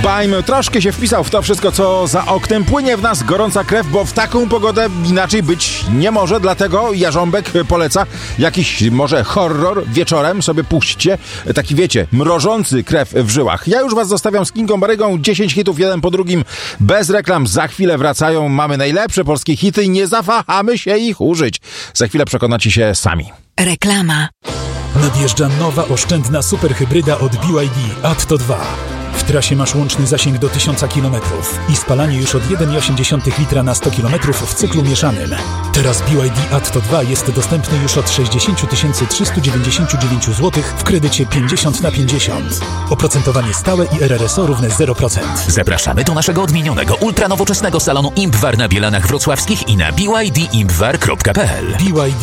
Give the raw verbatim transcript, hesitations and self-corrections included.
Baim troszkę się wpisał w to wszystko, co za oknem. Płynie w nas gorąca krew, bo w taką pogodę inaczej być nie może. Dlatego Jarząbek poleca jakiś może horror wieczorem sobie puśćcie. Taki wiecie, mrożący krew w żyłach. Ja już was zostawiam z Kingą Barygą. dziesięć hitów, jeden po drugim, bez reklam. Za chwilę wracają. Mamy najlepsze polskie hity i nie zawahamy się ich użyć. Za chwilę przekonacie się sami. Reklama. Nadjeżdża nowa oszczędna superhybryda od B Y D Atto dwa. W trasie masz łączny zasięg do tysiąc kilometrów i spalanie już od jeden przecinek osiem litra na sto kilometrów w cyklu mieszanym. Teraz B Y D Atto dwa jest dostępny już od sześćdziesiąt tysięcy trzysta dziewięćdziesiąt dziewięć złotych w kredycie pięćdziesiąt na pięćdziesiąt. Oprocentowanie stałe i R R S O równe zero procent. Zapraszamy do naszego odmienionego, ultranowoczesnego salonu Impwar na Bielanach Wrocławskich i na b y d impwar kropka p l. B Y D